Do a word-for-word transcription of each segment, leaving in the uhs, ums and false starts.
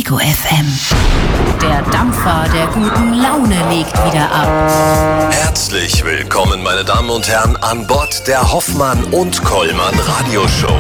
Ego F M. Der Dampfer der guten Laune legt wieder ab. Herzlich willkommen, meine Damen und Herren, an Bord der Hoffmann und Kollmann Radioshow.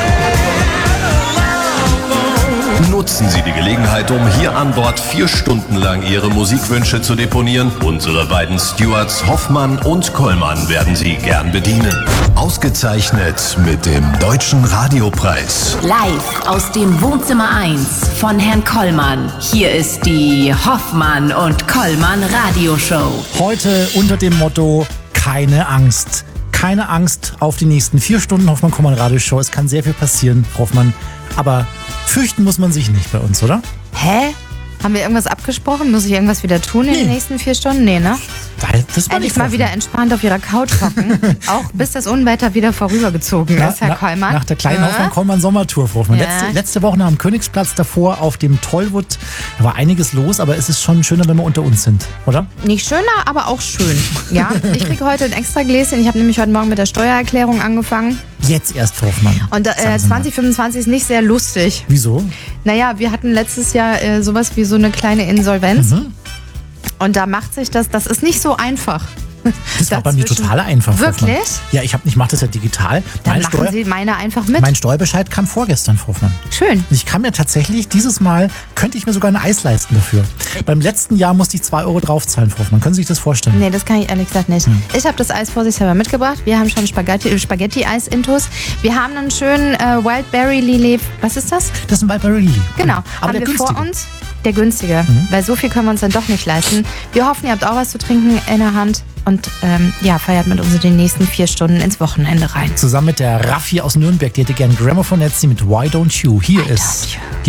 Nutzen Sie die Gelegenheit, um hier an Bord vier Stunden lang Ihre Musikwünsche zu deponieren. Unsere beiden Stewards Hoffmann und Kollmann werden Sie gern bedienen. Ausgezeichnet mit dem Deutschen Radiopreis. Live aus dem Wohnzimmer eins von Herrn Kollmann. Hier ist die Hoffmann und Kollmann Radioshow. Heute unter dem Motto: keine Angst. Keine Angst auf die nächsten vier Stunden Hoffmann-Kollmann Radioshow. Es kann sehr viel passieren, Hoffmann. Aber fürchten muss man sich nicht bei uns, oder? Hä? Haben wir irgendwas abgesprochen? Muss ich irgendwas wieder tun in Nee. den nächsten vier Stunden? Nee, ne? Das war Endlich nicht mal offen. wieder entspannt auf ihrer Couch hocken. Auch bis das Unwetter wieder vorübergezogen Na, ist, Herr na, Kollmann. Nach der kleinen Äh? Hoffmann-Kollmann Sommertour, Frau Hoffmann. Ja. Letzte, letzte Woche am Königsplatz, davor auf dem Tollwood. Da war einiges los, aber es ist schon schöner, wenn wir unter uns sind, oder? Nicht schöner, aber auch schön. Ja, ich kriege heute ein extra Gläschen. Ich habe nämlich heute Morgen mit der Steuererklärung angefangen. Jetzt erst, Frau Hoffmann. Und äh, Sagen Sie mal. zwanzig fünfundzwanzig ist nicht sehr lustig. Wieso? Naja, wir hatten letztes Jahr äh, sowas wie so eine kleine Insolvenz. Mhm. Und da macht sich das, das ist nicht so einfach. Das war bei mir Dazwischen- total einfach. Frau Hoffmann. Wirklich? Ja, ich, hab, ich mache das ja digital. Dann Meine machen Steuer, Sie meine einfach mit. mein Steuerbescheid kam vorgestern, Frau Hoffmann. Schön. Ich kann mir tatsächlich, dieses Mal könnte ich mir sogar ein Eis leisten dafür. Beim letzten Jahr musste ich zwei Euro draufzahlen, Frau Hoffmann. Können Sie sich das vorstellen? Nee, das kann ich ehrlich gesagt nicht. Hm. Ich habe das Eis vorsichtshalber mitgebracht. Wir haben schon Spaghetti, Spaghetti-Eis-Intus. Wir haben einen schönen äh, Wildberry Lily. Was ist das? Das ist ein Wildberry Lily. Genau. Aber haben der wir günstige. vor uns. Der günstige. Mhm. Weil so viel können wir uns dann doch nicht leisten. Wir hoffen, ihr habt auch was zu trinken in der Hand. Und ähm, ja, feiert mit uns in den nächsten vier Stunden ins Wochenende rein. Zusammen mit der Raffi aus Nürnberg, die hätte gern Gramophone Etsy mit Why Don't You. Hier Why ist Don't You?